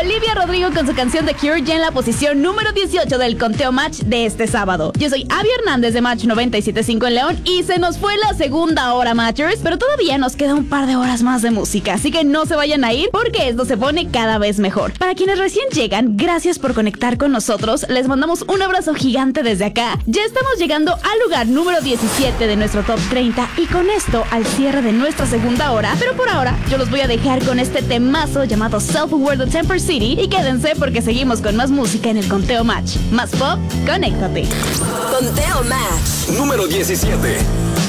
Olivia Rodrigo con su canción The Cure ya en la posición número 18 del conteo Match de este sábado. Yo soy Abby Hernández de Match 97.5 en León y se nos fue la segunda hora, Matchers, pero todavía nos queda un par de horas más de música, así que no se vayan a ir porque esto se pone cada vez mejor. Para quienes recién llegan, gracias por conectar con nosotros, les mandamos un abrazo gigante desde acá. Ya estamos llegando al lugar número 17 de nuestro Top 30 y con esto al cierre de nuestra segunda hora, pero por ahora yo los voy a dejar con este temazo llamado Self-Aware de Temper City y quédense porque seguimos con más música en el conteo Match. Más pop, conéctate. Conteo Match número 17.